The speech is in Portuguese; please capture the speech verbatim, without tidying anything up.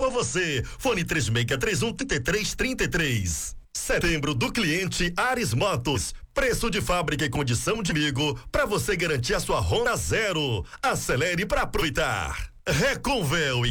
por você. Fone três seis três um, três três três três. Setembro do cliente Ares Motos. Preço de fábrica e condição de amigo para você garantir a sua Honda zero. Acelere para aproveitar. Reconvel